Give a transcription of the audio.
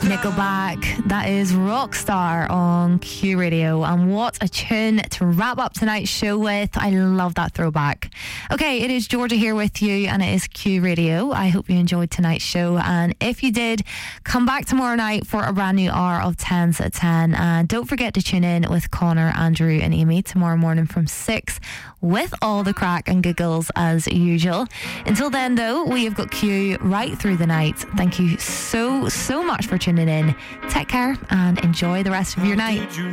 Nickelback, that is Rockstar on Q Radio, and what a tune to wrap up tonight's show with. I love that throwback. Okay, it is Georgia here with you, and it is Q Radio. I hope you enjoyed tonight's show, and if you did, come back tomorrow night for a brand new hour of 10s at 10, and don't forget to tune in with Connor, Andrew and Amy tomorrow morning from 6 with all the crack and giggles as usual. Until then though, we have got Q right through the night. Thank you so much for tuning in. Take care and enjoy the rest of your night.